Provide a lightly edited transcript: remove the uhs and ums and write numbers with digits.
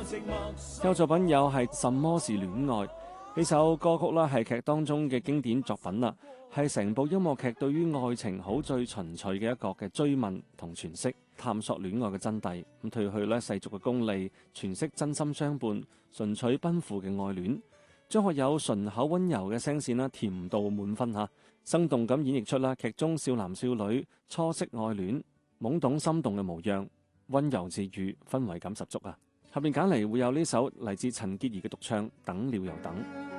有作品有係什麼是戀愛呢首歌曲啦，係劇當中嘅經典作品啦，係成部音樂劇對於愛情好最純粹嘅一個嘅追問同詮釋，探索戀愛嘅真諦，咁褪去咧世俗嘅功利，詮釋真心相伴、純粹奔赴嘅愛戀。張學友順口溫柔嘅聲線啦，甜度滿分吓，生動咁演繹出啦劇中少男少女初識愛戀、懵懂心動嘅模樣，溫柔治愈，氛圍感十足啊！下邊揀嚟會有呢首嚟自陳潔儀嘅獨唱《等了又等》。